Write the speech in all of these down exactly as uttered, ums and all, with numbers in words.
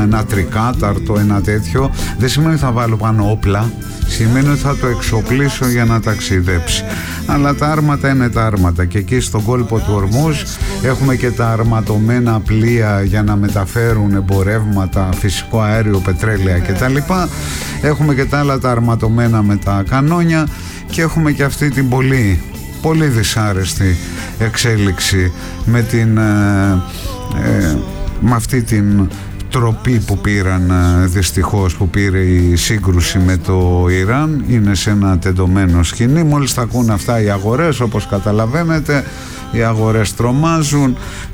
ένα τρικάταρτο, ένα τέτοιο, δεν σημαίνει θα βάλω πάνω όπλα, σημαίνει ότι θα το εξοπλίσω για να ταξιδέψει. Αλλά τα άρματα είναι τα άρματα, και εκεί στον κόλπο του Ορμούζ έχουμε και τα αρματωμένα πλοία για να μεταφέρουν εμπορεύματα, φυσικό αέριο, πετρέλαια κτλ. Έχουμε και τα άλλα τα αρματωμένα με τα κανόνια, και έχουμε και αυτή την πολύ πολύ δυσάρεστη εξέλιξη με την ε, ε, με αυτή την τροπή που πήραν, δυστυχώς, που πήρε η σύγκρουση με το Ιράν. Είναι σε ένα τεντωμένο σκηνή. Μόλις θα ακούν αυτά οι αγορές, όπως καταλαβαίνετε, οι αγορές τρομάζουν,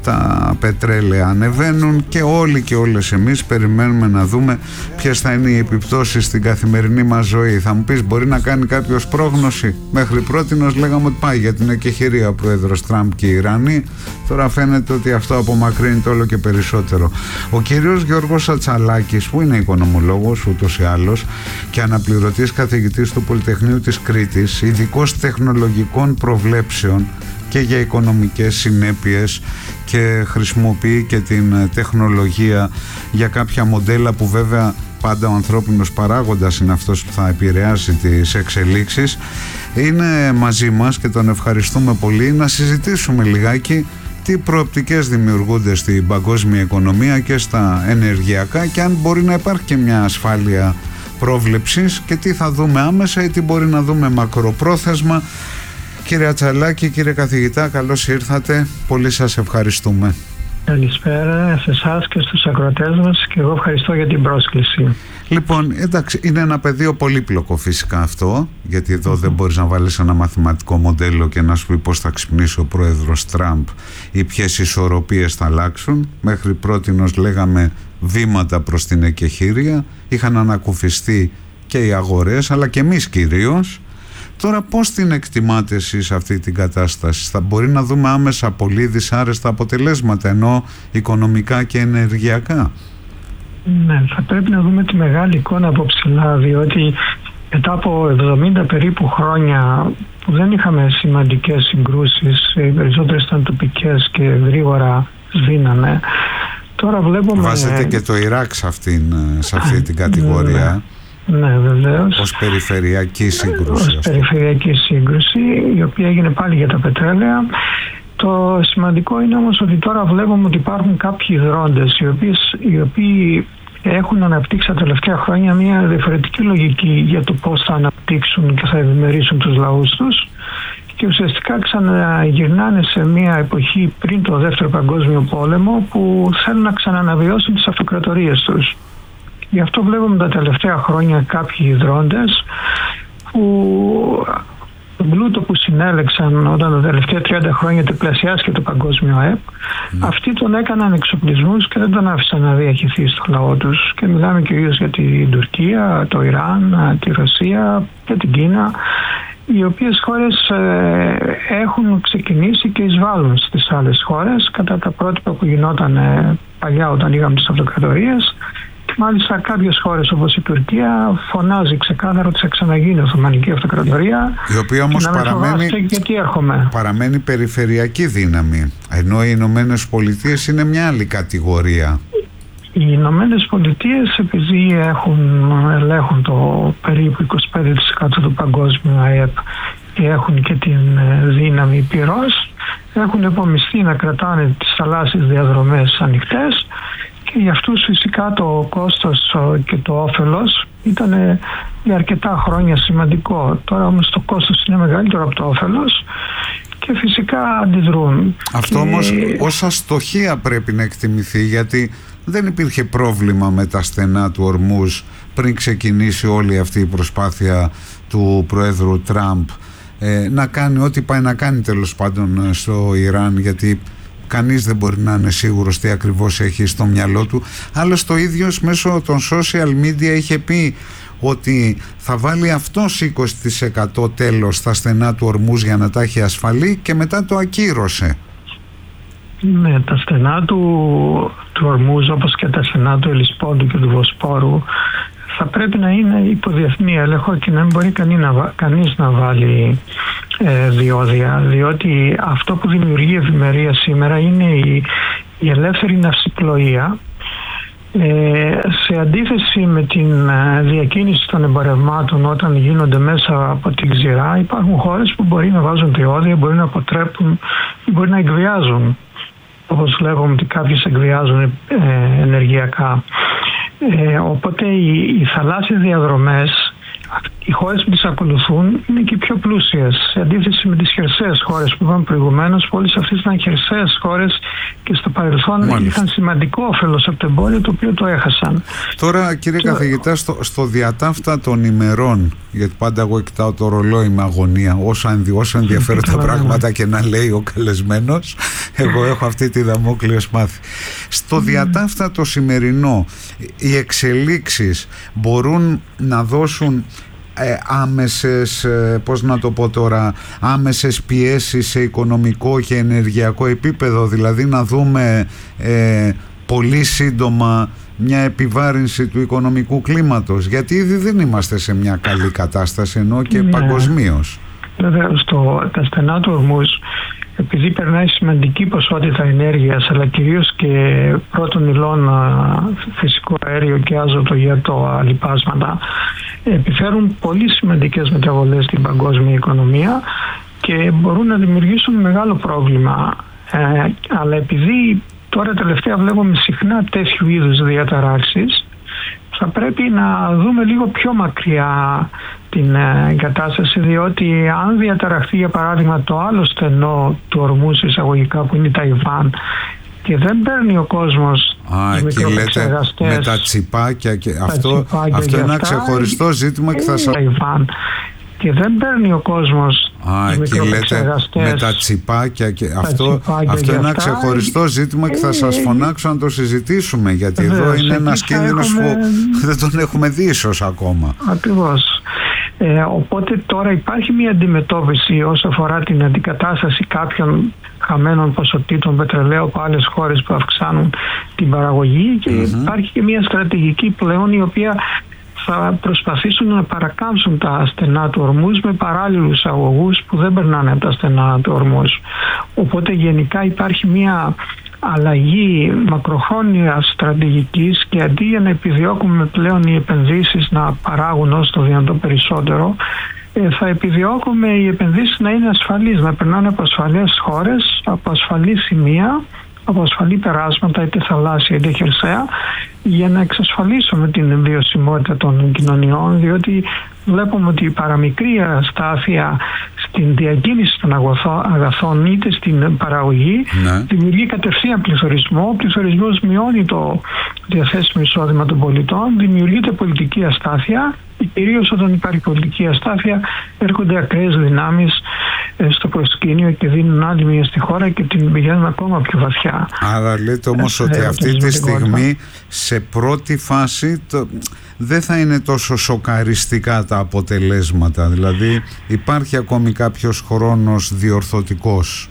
τα πετρέλαια ανεβαίνουν, και όλοι και όλες εμείς περιμένουμε να δούμε ποιες θα είναι οι επιπτώσεις στην καθημερινή μας ζωή. Θα μου πεις, μπορεί να κάνει κάποιος πρόγνωση? Μέχρι πρότινος λέγαμε ότι πάει για την εκεχηρία ο πρόεδρος Τραμπ και οι Ιρανοί. Τώρα φαίνεται ότι αυτό απομακρύνεται όλο και περισσότερο. Ο κύριος Γιώργος Ατσαλάκης, που είναι οικονομολόγος ούτως ή άλλως και αναπληρωτής καθηγητής του Πολυτεχνείου της Κρήτης, ειδικός τεχνολογικών προβλέψεων και για οικονομικές συνέπειες, και χρησιμοποιεί και την τεχνολογία για κάποια μοντέλα που βέβαια πάντα ο ανθρώπινος παράγοντας είναι αυτός που θα επηρεάσει τις εξελίξεις. Είναι μαζί μας και τον ευχαριστούμε πολύ, να συζητήσουμε λιγάκι τι προοπτικές δημιουργούνται στην παγκόσμια οικονομία και στα ενεργειακά, και αν μπορεί να υπάρχει και μια ασφάλεια πρόβλεψης, και τι θα δούμε άμεσα ή τι μπορεί να δούμε μακροπρόθεσμα. Κύριε Ατσαλάκη, κύριε καθηγητά, καλώς ήρθατε. Πολύ σας ευχαριστούμε. Καλησπέρα σε εσάς και στους ακροατές μας, και εγώ ευχαριστώ για την πρόσκληση. Λοιπόν, εντάξει, είναι ένα πεδίο πολύπλοκο φυσικά αυτό, γιατί εδώ mm-hmm. δεν μπορείς να βάλεις ένα μαθηματικό μοντέλο και να σου πει πώς θα ξυπνήσει ο πρόεδρος Τραμπ ή ποιες ισορροπίες θα αλλάξουν. Μέχρι πρότινος λέγαμε βήματα προς την εκεχήρια, είχαν ανακουφιστεί και οι αγορές, αλλά και εμείς κυρίως. Τώρα πώς την εκτιμάτε εσείς αυτή την κατάσταση? Θα μπορεί να δούμε άμεσα πολύ δυσάρεστα αποτελέσματα, ενώ οικονομικά και ενεργειακά? Ναι, θα πρέπει να δούμε τη μεγάλη εικόνα από ψηλά, διότι μετά από εβδομήντα περίπου χρόνια που δεν είχαμε σημαντικές συγκρούσεις, οι περισσότερες ήταν τοπικές και γρήγορα σβήνανε, τώρα βλέπουμε... Βάζετε και το Ιράκ σε, αυτήν, σε αυτή την κατηγορία. Ναι. Ναι, βεβαίως. Ως περιφερειακή σύγκρουση. Ως περιφερειακή σύγκρουση, η οποία έγινε πάλι για τα πετρέλαια. Το σημαντικό είναι όμως ότι τώρα βλέπουμε ότι υπάρχουν κάποιοι δρόντες οι, οποίες, οι οποίοι έχουν αναπτύξει τα τελευταία χρόνια μια διαφορετική λογική για το πώς θα αναπτύξουν και θα ευημερίσουν τους λαούς τους, και ουσιαστικά ξαναγυρνάνε σε μια εποχή πριν το Δεύτερο Παγκόσμιο Πόλεμο, που θέλουν να ξαναναβιώσουν τις αυτοκρατορίες τους. Γι' αυτό βλέπουμε τα τελευταία χρόνια κάποιοι δρόντες που τον πλούτο που συνέλεξαν όταν τα τελευταία τριάντα χρόνια τριπλασιάστηκε το παγκόσμιο ΑΕΠ, mm. αυτοί τον έκαναν εξοπλισμούς και δεν τον άφησαν να διαχυθεί στο λαό τους. Και μιλάμε κυρίως για την Τουρκία, το Ιράν, τη Ρωσία και την Κίνα, οι οποίες χώρες ε, έχουν ξεκινήσει και εισβάλλουν στις άλλες χώρες κατά τα πρότυπα που γινόταν ε, παλιά όταν είχαμε τις αυτοκρατορίες. Μάλιστα κάποιες χώρες όπως η Τουρκία φωνάζει ξεκάθαρα ότι θα ξαναγίνει η Οθωμανική Αυτοκρατορία, η οποία όμως παραμένει, γιατί έρχομαι. παραμένει περιφερειακή δύναμη, ενώ οι Ηνωμένες Πολιτείες είναι μια άλλη κατηγορία. Οι Ηνωμένες Πολιτείες, επειδή έχουν, ελέγχουν το περίπου είκοσι πέντε τοις εκατό του παγκόσμιου ΑΕΠ και έχουν και την δύναμη πυρός, έχουν επομιστεί να κρατάνε τις θαλάσσιες διαδρομές ανοιχτές, και για αυτούς φυσικά το κόστος και το όφελος ήταν για αρκετά χρόνια σημαντικό. Τώρα όμως το κόστος είναι μεγαλύτερο από το όφελος και φυσικά αντιδρούν. Αυτό και... όμως ως αστοχία πρέπει να εκτιμηθεί, γιατί δεν υπήρχε πρόβλημα με τα στενά του Ορμούζ πριν ξεκινήσει όλη αυτή η προσπάθεια του Προέδρου Τραμπ ε, να κάνει ό,τι πάει να κάνει τέλος πάντων στο Ιράν, γιατί κανείς δεν μπορεί να είναι σίγουρος τι ακριβώς έχει στο μυαλό του. Άλλωστε το ίδιος μέσω των social media είχε πει ότι θα βάλει αυτός είκοσι τοις εκατό τέλος στα στενά του Ορμούζ για να τα έχει ασφαλή, και μετά το ακύρωσε. Ναι, τα στενά του, του Ορμούζ, όπως και τα στενά του Ελισπόντου και του Βοσπόρου, θα πρέπει να είναι υπό διεθνή έλεγχο και να μην μπορεί κανείς να, κανείς να βάλει ε, διόδια, διότι αυτό που δημιουργεί ευημερία σήμερα είναι η, η ελεύθερη ναυσιπλοεία, Ε, σε αντίθεση με την διακίνηση των εμπορευμάτων όταν γίνονται μέσα από την ξηρά, υπάρχουν χώρες που μπορεί να βάζουν διόδια, μπορεί να αποτρέπουν, μπορεί να εκβιάζουν, όπως λέγουμε ότι κάποιες εκβιάζουν ε, ενεργειακά. Ε, οπότε οι, οι θαλάσσιες διαδρομές, οι χώρες που τις ακολουθούν είναι και πιο πλούσιες σε αντίθεση με τις χερσαίες χώρες που είπαμε προηγουμένως. Όλες αυτές ήταν χερσαίες χώρες και στο παρελθόν Μάλιστα. είχαν σημαντικό όφελος από το εμπόριο, το οποίο το έχασαν. Τώρα, κύριε και... καθηγητά, στο, στο διατάφτα των ημερών, γιατί πάντα εγώ κοιτάω το ρολόι με αγωνία, όσο, όσο ενδιαφέρον τα πράγματα και να λέει ο καλεσμένος, εγώ έχω αυτή τη δαμόκλειο σπάθη. Στο διατάφτα το σημερινό, οι εξελίξεις μπορούν να δώσουν Ε, άμεσες, ε, πώς να το πω τώρα, άμεσες πιέσεις σε οικονομικό και ενεργειακό επίπεδο, δηλαδή να δούμε ε, πολύ σύντομα μια επιβάρυνση του οικονομικού κλίματος, γιατί ήδη δεν είμαστε σε μια καλή κατάσταση, ενώ και ναι. παγκοσμίως. Βέβαια, στο, τα στενά του Ορμούζ, επειδή περνάει σημαντική ποσότητα ενέργειας, αλλά κυρίως και πρώτων υλών, φυσικό αέριο και άζωτο για το λιπάσματα, επιφέρουν πολύ σημαντικές μεταβολές στην παγκόσμια οικονομία και μπορούν να δημιουργήσουν μεγάλο πρόβλημα. Ε, αλλά επειδή τώρα τελευταία βλέπουμε συχνά τέτοιου είδους διαταράξεις, θα πρέπει να δούμε λίγο πιο μακριά την ε, κατάσταση, διότι αν διαταραχθεί για παράδειγμα το άλλο στενό του Ορμούζ εισαγωγικά που είναι η Ταϊβάν και δεν παίρνει ο κόσμος Α, και λέτε με τα τσιπάκια και τα αυτό, τσιπάκια αυτό είναι ένα ξεχωριστό ζήτημα και θα σας... Ταϊβάν. Και δεν παίρνει ο κόσμος Α, και λέτε με τα τσιπάκια και τα αυτό, τσιπάκια αυτό είναι ένα ξεχωριστό ζήτημα και θα σας φωνάξω να το συζητήσουμε, γιατί ε, εδώ είναι ένας κίνδυνος έχουμε... που δεν τον έχουμε δει ίσως ακόμα. Ακριβώς. Ε, οπότε τώρα υπάρχει μια αντιμετώπιση όσο αφορά την αντικατάσταση κάποιων χαμένων ποσοτήτων πετρελαίου από άλλες χώρες που αυξάνουν την παραγωγή και mm-hmm. υπάρχει και μια στρατηγική πλέον η οποία θα προσπαθήσουν να παρακάμψουν τα στενά του Ορμούζ με παράλληλους αγωγούς που δεν περνάνε από τα στενά του Ορμούζ. Οπότε γενικά υπάρχει μια αλλαγή μακροχρόνιας στρατηγικής και αντί για να επιδιώκουμε πλέον οι επενδύσεις να παράγουν όσο το δυνατόν περισσότερο, θα επιδιώκουμε οι επενδύσεις να είναι ασφαλείς, να περνάνε από ασφαλές χώρες, από ασφαλή σημεία, από ασφαλή περάσματα είτε θαλάσσια είτε χερσαία, για να εξασφαλίσουμε την βιωσιμότητα των κοινωνιών, διότι βλέπουμε ότι η παραμικρή αστάθεια στην διακίνηση των αγαθών είτε στην παραγωγή ναι. δημιουργεί κατευθείαν πληθωρισμό. Ο πληθωρισμός μειώνει το διαθέσιμο εισόδημα των πολιτών, δημιουργείται πολιτική αστάθεια και κυρίως όταν υπάρχει πολιτική αστάθεια έρχονται ακραίες δυνάμεις στο προσκήνιο και δίνουν άδειμια στη χώρα και την πηγαίνουν ακόμα πιο βαθιά. Άρα λέτε όμως ότι αυτή τη στιγμή σε πρώτη φάση το, δεν θα είναι τόσο σοκαριστικά τα αποτελέσματα, δηλαδή υπάρχει ακόμη κάποιος χρόνος διορθωτικός.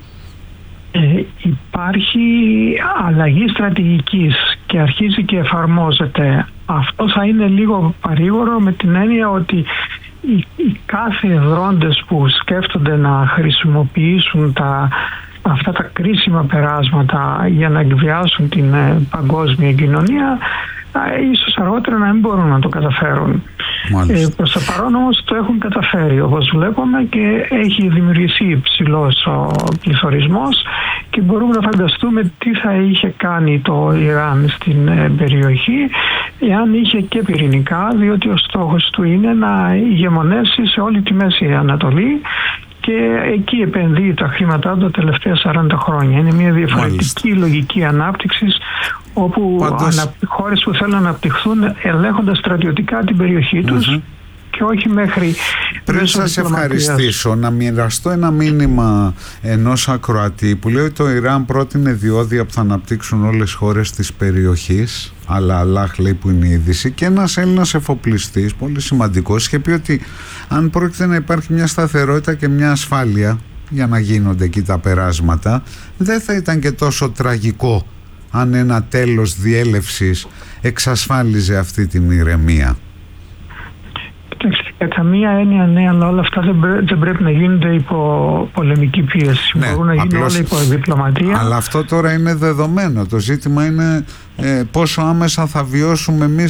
Ε, υπάρχει αλλαγή στρατηγικής και αρχίζει και εφαρμόζεται. Αυτό θα είναι λίγο παρήγορο με την έννοια ότι οι, οι κάθε εδρόντες που σκέφτονται να χρησιμοποιήσουν τα, αυτά τα κρίσιμα περάσματα για να εκβιάσουν την ε, παγκόσμια κοινωνία ίσως αργότερα να μην μπορούν να το καταφέρουν. Ε, προς το παρόν όμως το έχουν καταφέρει όπως βλέπουμε και έχει δημιουργηθεί υψηλός ο πληθωρισμός και μπορούμε να φανταστούμε τι θα είχε κάνει το Ιράν στην ε, περιοχή εάν είχε και πυρηνικά, διότι ο στόχος του είναι να ηγεμονεύσει σε όλη τη Μέση Ανατολή και εκεί επενδύει τα χρήματά του τα τελευταία σαράντα χρόνια. Είναι μια διαφορετική Μάλιστα. λογική ανάπτυξης όπου Πάντως... ανα... χώρες που θέλουν να αναπτυχθούν ελέγχοντας στρατιωτικά την περιοχή τους mm-hmm. και όχι μέχρι... Πριν σας ευχαριστήσω, να μοιραστώ ένα μήνυμα ενός ακροατή που λέει ότι το Ιράν πρότεινε διόδια που θα αναπτύξουν όλες τις χώρες της περιοχής, αλλά Αλλάχ λέει που είναι η είδηση, και ένας Έλληνας εφοπλιστής πολύ σημαντικός είχε πει ότι αν πρόκειται να υπάρχει μια σταθερότητα και μια ασφάλεια για να γίνονται εκεί τα περάσματα, δεν θα ήταν και τόσο τραγικό αν ένα τέλος διέλευσης εξασφάλιζε αυτή την ηρεμία. Κατά μία έννοια ναι, αλλά όλα αυτά δεν, πρέ, δεν πρέπει να γίνονται υπό πολεμική πίεση. Ναι, μπορούν να γίνουν απλώς, όλα υπό διπλωματία. Αλλά αυτό τώρα είναι δεδομένο. Το ζήτημα είναι ε, πόσο άμεσα θα βιώσουμε εμείς